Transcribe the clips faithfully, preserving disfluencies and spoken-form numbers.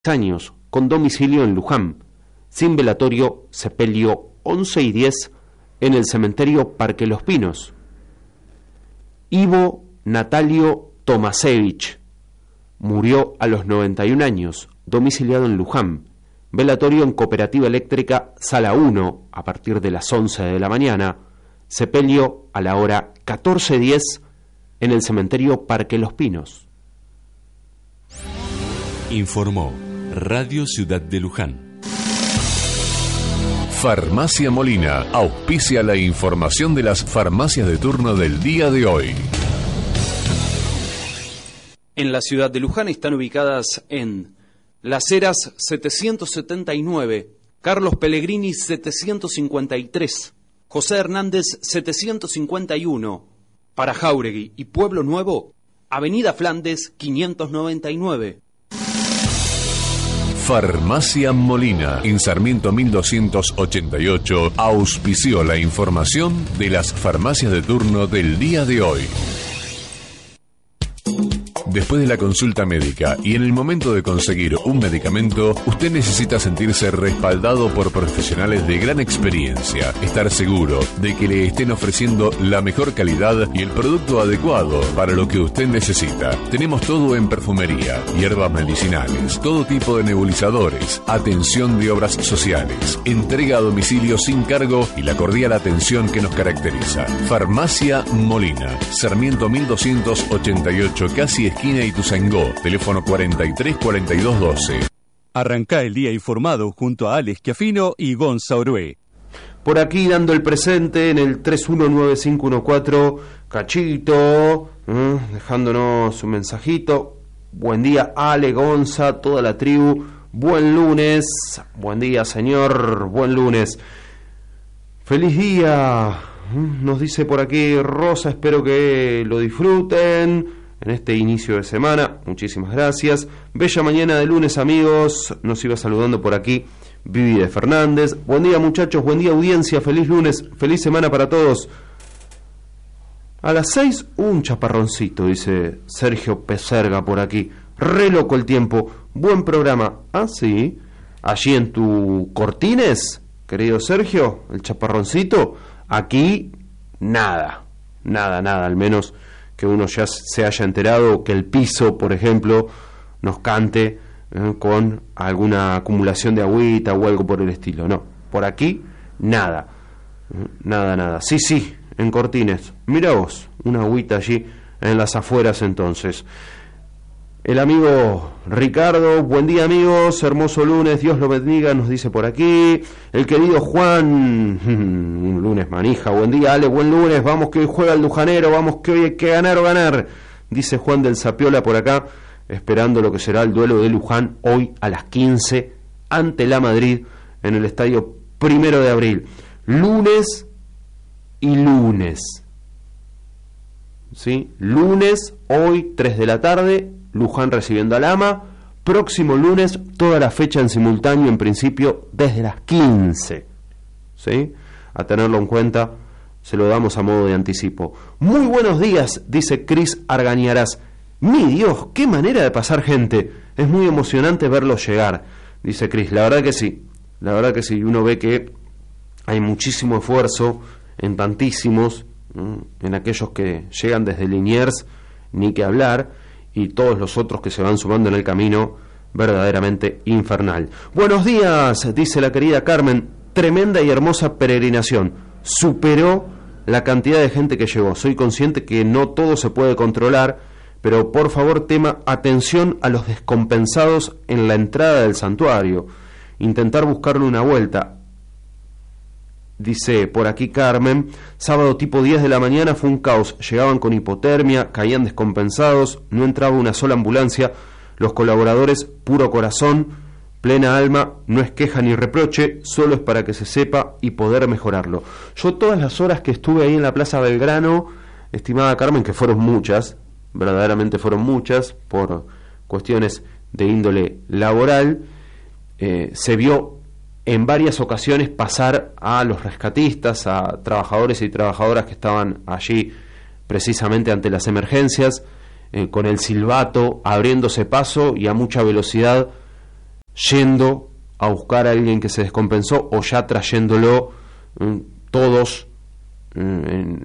años, con domicilio en Luján, sin velatorio, sepelio once y diez en el cementerio Parque Los Pinos. Ivo Natalio Tomasevich murió a los noventa y un años, domiciliado en Luján, velatorio en Cooperativa Eléctrica Sala uno a partir de las once de la mañana, sepelio a la hora catorce diez en el cementerio Parque Los Pinos. Informó Radio Ciudad de Luján. Farmacia Molina auspicia la información de las farmacias de turno del día de hoy. En la ciudad de Luján están ubicadas en Las Heras setecientos setenta y nueve, Carlos Pellegrini setecientos cincuenta y tres, José Hernández setecientos cincuenta y uno, para Jáuregui y Pueblo Nuevo, Avenida Flandes quinientos noventa y nueve. Farmacia Molina, en Sarmiento mil doscientos ochenta y ocho, auspició la información de las farmacias de turno del día de hoy. Después de la consulta médica y en el momento de conseguir un medicamento, usted necesita sentirse respaldado por profesionales de gran experiencia, estar seguro de que le estén ofreciendo la mejor calidad y el producto adecuado para lo que usted necesita. Tenemos todo en perfumería, hierbas medicinales, todo tipo de nebulizadores, atención de obras sociales, entrega a domicilio sin cargo y la cordial atención que nos caracteriza. Farmacia Molina, Sarmiento mil doscientos ochenta y ocho, casi esquina Ituzaingó, teléfono cuarenta y tres cuarenta y dos doce. Arrancá el día informado junto a Alex Chiafino y Gonza Orué. Por aquí dando el presente en el tres uno nueve cinco uno cuatro, Cachito, ¿eh? dejándonos su mensajito. Buen día, Ale, Gonza, toda la tribu. Buen lunes. Buen día, señor. Buen lunes. Feliz día. Nos dice por aquí Rosa, espero que lo disfruten en este inicio de semana. Muchísimas gracias. Bella mañana de lunes, amigos. Nos iba saludando por aquí Vivi de Fernández. Buen día, muchachos. Buen día, audiencia. Feliz lunes. Feliz semana para todos. A las seis, un chaparroncito, dice Sergio Peserga por aquí. Re loco el tiempo. Buen programa. Ah, sí. Allí en tu Cortines, querido Sergio, el chaparroncito. Aquí, nada. Nada, nada. Al menos que uno ya se haya enterado que el piso, por ejemplo, nos cante eh, con alguna acumulación de agüita o algo por el estilo. No, por aquí, nada. Nada, nada. Sí, sí, en Cortines. Mira vos, una agüita allí en las afueras entonces. El amigo Ricardo, buen día, amigos, hermoso lunes, Dios lo bendiga, nos dice por aquí. El querido Juan, un lunes manija, buen día, Ale, buen lunes, vamos que hoy juega el Lujanero, vamos que hoy hay que ganar o ganar, dice Juan del Zapiola por acá, esperando lo que será el duelo de Luján hoy a las quince ante la Madrid en el estadio Primero de Abril. Lunes y lunes, ¿sí? Lunes, hoy, tres de la tarde, Luján recibiendo al Ama. Próximo lunes, toda la fecha en simultáneo, en principio, desde las quince. ¿Sí? A tenerlo en cuenta, se lo damos a modo de anticipo. Muy buenos días, dice Cris Argañarás. Mi Dios, qué manera de pasar gente. Es muy emocionante verlos llegar, dice Cris. La verdad que sí, la verdad que sí. Uno ve que hay muchísimo esfuerzo en tantísimos, ¿no? En aquellos que llegan desde Liniers, ni que hablar, y todos los otros que se van sumando en el camino, verdaderamente infernal. Buenos días, dice la querida Carmen, tremenda y hermosa peregrinación, superó la cantidad de gente que llegó. Soy consciente que no todo se puede controlar, pero por favor, tema atención a los descompensados en la entrada del santuario, intentar buscarle una vuelta. Dice por aquí Carmen, sábado tipo diez de la mañana fue un caos, llegaban con hipotermia, caían descompensados, no entraba una sola ambulancia, los colaboradores puro corazón, plena alma, no es queja ni reproche, solo es para que se sepa y poder mejorarlo. Yo todas las horas que estuve ahí en la Plaza Belgrano, estimada Carmen, que fueron muchas, verdaderamente fueron muchas, por cuestiones de índole laboral, eh, se vio en varias ocasiones pasar a los rescatistas, a trabajadores y trabajadoras que estaban allí precisamente ante las emergencias, eh, con el silbato abriéndose paso y a mucha velocidad yendo a buscar a alguien que se descompensó o ya trayéndolo eh, todos, eh, en,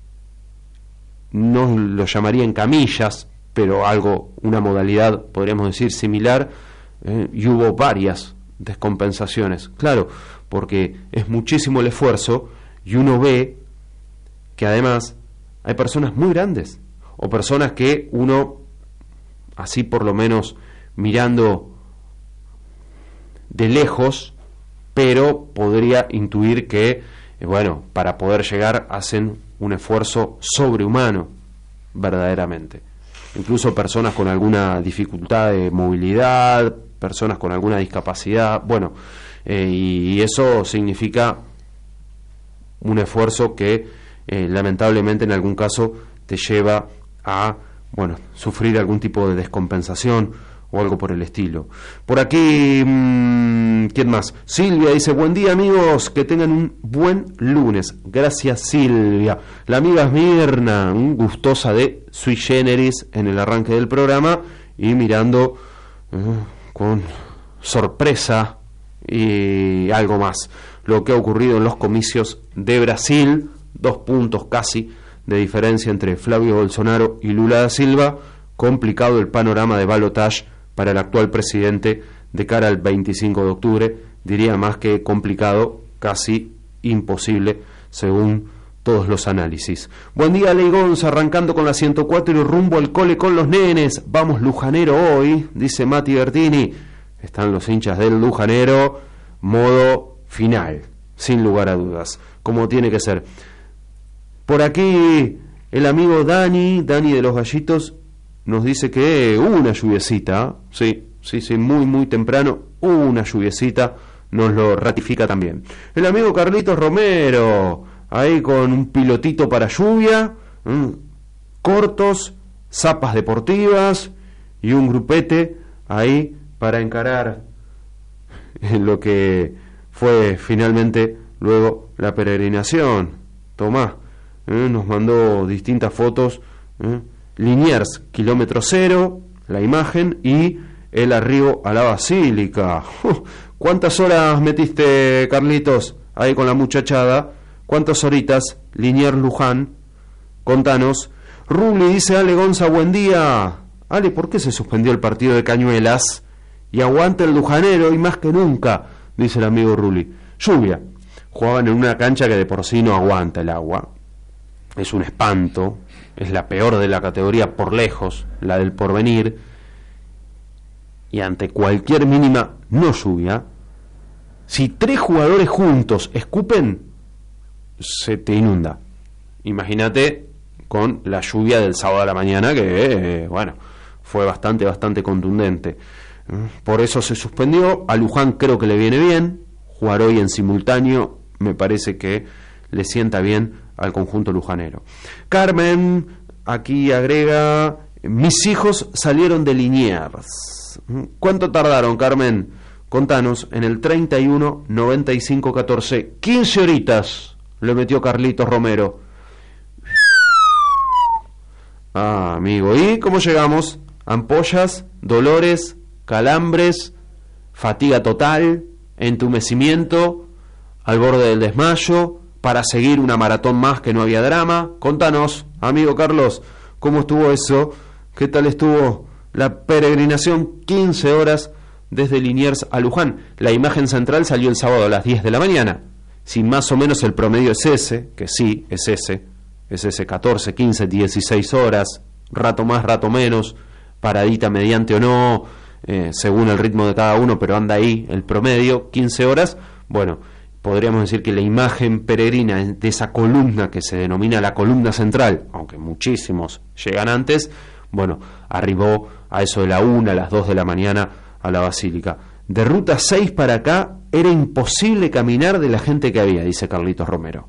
no lo llamaría en camillas, pero algo, una modalidad, podríamos decir, similar, eh, y hubo varias descompensaciones. Claro, porque es muchísimo el esfuerzo y uno ve que además hay personas muy grandes o personas que uno, así por lo menos mirando de lejos, pero podría intuir que, eh, bueno, para poder llegar hacen un esfuerzo sobrehumano, verdaderamente. Incluso personas con alguna dificultad de movilidad, personas con alguna discapacidad, bueno, eh, y eso significa un esfuerzo que eh, lamentablemente en algún caso te lleva a, bueno, sufrir algún tipo de descompensación o algo por el estilo. Por aquí, mmm, ¿quién más? Silvia dice, buen día amigos, que tengan un buen lunes. Gracias Silvia. La amiga Mirna, un gustosa de Sui Generis en el arranque del programa y mirando uh, con sorpresa y algo más lo que ha ocurrido en los comicios de Brasil, dos puntos casi de diferencia entre Flavio Bolsonaro y Lula da Silva. Complicado el panorama de balotaje para el actual presidente de cara al veinticinco de octubre, diría más que complicado, casi imposible, según todos los análisis. Buen día, Ley Gonza, arrancando con la ciento cuatro y rumbo al cole con los nenes. Vamos Lujanero hoy, dice Mati Bertini. Están los hinchas del Lujanero, modo final, sin lugar a dudas, como tiene que ser. Por aquí el amigo Dani, Dani de los Gallitos, nos dice que hubo una lluviecita, sí, sí, sí, muy, muy temprano, hubo una lluviecita, nos lo ratifica también. El amigo Carlitos Romero, ahí con un pilotito para lluvia, mmm, cortos, zapas deportivas y un grupete ahí para encarar lo que fue finalmente luego la peregrinación. Tomá, eh, nos mandó distintas fotos, eh, Liniers, kilómetro cero, la imagen y el arribo a la basílica. Uh, ¿Cuántas horas metiste, Carlitos, ahí con la muchachada? ¿Cuántas horitas? Liniers Luján, contanos. Rubli dice, Ale Gonza, buen día. Ale, ¿por qué se suspendió el partido de Cañuelas? Y aguanta el Lujanero y más que nunca, dice el amigo Rubli. Lluvia. Jugaban en una cancha que de por sí no aguanta el agua. Es un espanto. Es la peor de la categoría por lejos, la del Porvenir, y ante cualquier mínima no lluvia, si tres jugadores juntos escupen, se te inunda. Imagínate con la lluvia del sábado a la mañana, que, eh, bueno, fue bastante, bastante contundente. Por eso se suspendió. A Luján creo que le viene bien, jugar hoy en simultáneo me parece que le sienta bien al conjunto lujanero. Carmen aquí agrega, mis hijos salieron de Liniers. ¿Cuánto tardaron, Carmen? Contanos. En el treinta y uno noventa y cinco catorce, quince horitas le metió Carlitos Romero. Ah, amigo, ¿y cómo llegamos? Ampollas, dolores, calambres, fatiga total, entumecimiento, al borde del desmayo, para seguir una maratón más que no había drama. Contanos, amigo Carlos, ¿cómo estuvo eso? ¿Qué tal estuvo la peregrinación? quince horas desde Liniers a Luján. La imagen central salió el sábado a las diez de la mañana. Si más o menos el promedio es ese, que sí, es ese, es ese catorce, quince, dieciséis horas, rato más, rato menos, paradita mediante o no, eh, según el ritmo de cada uno, pero anda ahí el promedio, quince horas, bueno, podríamos decir que la imagen peregrina de esa columna que se denomina la columna central, aunque muchísimos llegan antes, bueno, arribó a eso de la una, a las dos de la mañana a la basílica. De ruta seis para acá era imposible caminar de la gente que había, dice Carlitos Romero.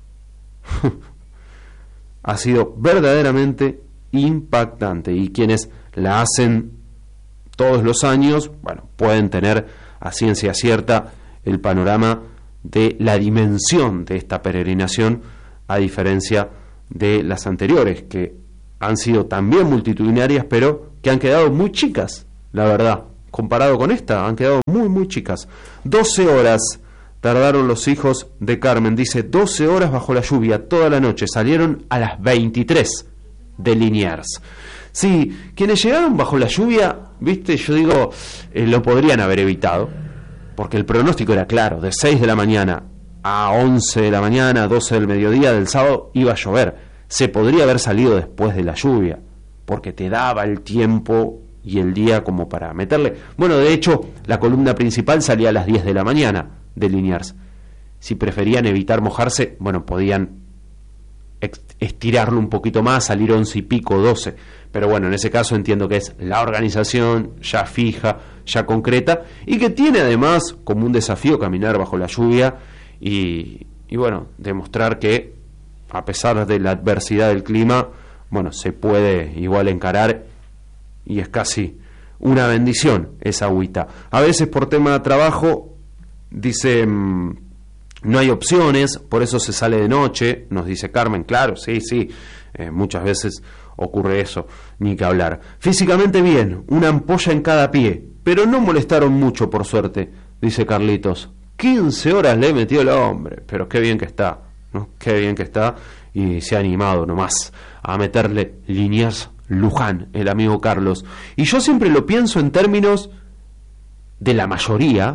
Ha sido verdaderamente impactante, y quienes la hacen todos los años, bueno, pueden tener a ciencia cierta el panorama de la dimensión de esta peregrinación, a diferencia de las anteriores, que han sido también multitudinarias, pero que han quedado muy chicas, la verdad, comparado con esta, han quedado muy, muy chicas. doce horas tardaron los hijos de Carmen, dice, doce horas bajo la lluvia, toda la noche, salieron a las veintitrés de Liniers. Sí, quienes llegaron bajo la lluvia, viste, yo digo, eh, lo podrían haber evitado, porque el pronóstico era claro, de seis de la mañana a once de la mañana, doce del mediodía del sábado, iba a llover. Se podría haber salido después de la lluvia, porque te daba el tiempo y el día como para meterle. Bueno, de hecho, la columna principal salía a las diez de la mañana de Liniers. Si preferían evitar mojarse, bueno, podían estirarlo un poquito más, salir once y pico, doce. Pero bueno, en ese caso entiendo que es la organización ya fija, ya concreta, y que tiene además como un desafío caminar bajo la lluvia y, y bueno, demostrar que a pesar de la adversidad del clima, bueno, se puede igual encarar y es casi una bendición esa agüita. A veces por tema de trabajo, dice, mmm, no hay opciones, por eso se sale de noche, nos dice Carmen, claro, sí, sí, eh, muchas veces ocurre eso, ni que hablar. Físicamente bien, una ampolla en cada pie, pero no molestaron mucho por suerte, dice Carlitos. quince horas le he metido el hombre, pero qué bien que está, ¿no? Qué bien que está, y se ha animado nomás a meterle Liniers Luján, el amigo Carlos. Y yo siempre lo pienso en términos de la mayoría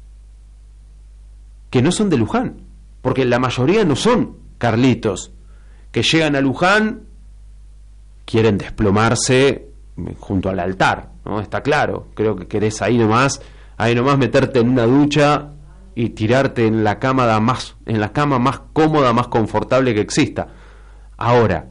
que no son de Luján, porque la mayoría no son Carlitos, que llegan a Luján, quieren desplomarse junto al altar, ¿no? Está claro, creo que querés ahí nomás, ahí nomás meterte en una ducha y tirarte en la cama más, en la cama más cómoda, más confortable que exista. Ahora,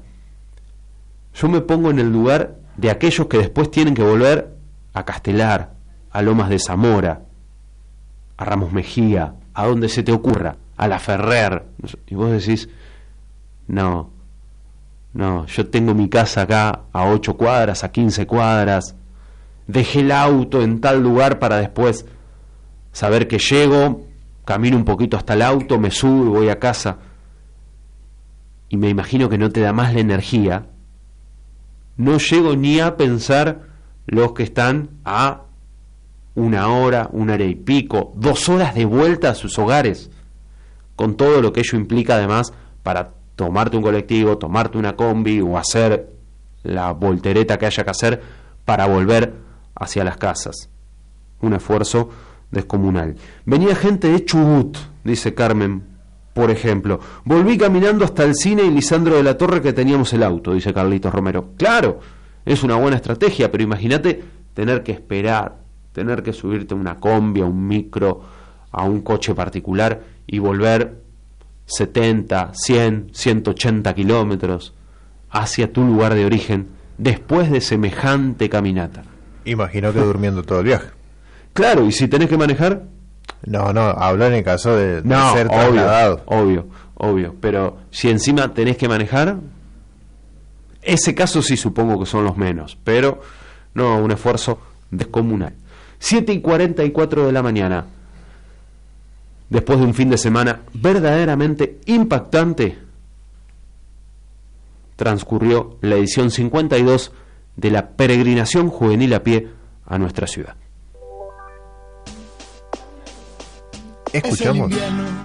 yo me pongo en el lugar de aquellos que después tienen que volver a Castelar, a Lomas de Zamora, a Ramos Mejía, a donde se te ocurra, a La Ferrer, y vos decís, no, no, yo tengo mi casa acá a ocho cuadras, a quince cuadras, dejé el auto en tal lugar para después saber que llego, camino un poquito hasta el auto, me subo y voy a casa, y me imagino que no te da más la energía. No llego ni a pensar los que están a una hora, una hora y pico, dos horas de vuelta a sus hogares, con todo lo que ello implica además para tomarte un colectivo, tomarte una combi o hacer la voltereta que haya que hacer para volver hacia las casas. Un esfuerzo descomunal. Venía gente de Chubut, dice Carmen, por ejemplo. Volví caminando hasta el cine y Lisandro de la Torre que teníamos el auto, dice Carlitos Romero. Claro, es una buena estrategia, pero imagínate tener que esperar, tener que subirte a una combi, a un micro, a un coche particular y volver setenta, cien, ciento ochenta kilómetros hacia tu lugar de origen después de semejante caminata. Imagino que durmiendo todo el viaje. Claro, y si tenés que manejar... No, no, hablo en el caso de, de no, ser obvio, trasladado. Obvio, obvio, pero si encima tenés que manejar, ese caso sí supongo que son los menos, pero no, un esfuerzo descomunal. siete y cuarenta y cuatro de la mañana, después de un fin de semana verdaderamente impactante, transcurrió la edición cincuenta y dos de la peregrinación juvenil a pie a nuestra ciudad. Escuchamos